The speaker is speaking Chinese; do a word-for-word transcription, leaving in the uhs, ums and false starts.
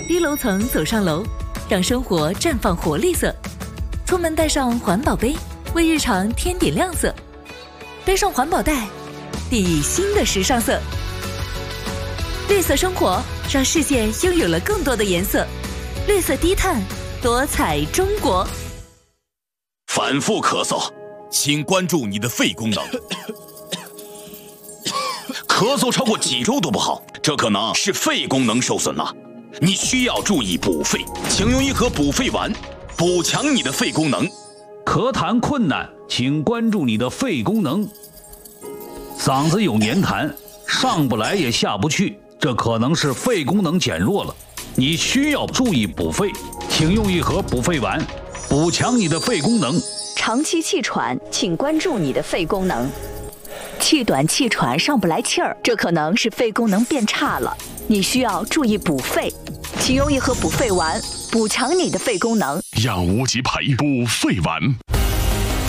低楼层走上楼，让生活绽放活力色。出门带上环保杯，为日常添点亮色。背上环保袋，定义新的时尚色。绿色生活，让世界拥有了更多的颜色。绿色低碳，多彩中国。 反复咳嗽，请关注你的肺功能。咳嗽超过几周都不好，这可能是肺功能受损了。你需要注意补肺，请用一盒补肺丸，补强你的肺功能。 咳痰困难，请关注你的肺功能。嗓子有黏痰，上不来也下不去，这可能是肺功能减弱了。你需要注意补肺，请用一盒补肺丸，补强你的肺功能。 长期气喘，请关注你的肺功能。气短气喘上不来气儿，这可能是肺功能变差了，你需要注意补肺，请用一盒补肺丸，补强你的肺功能。 让无极牌补肺丸。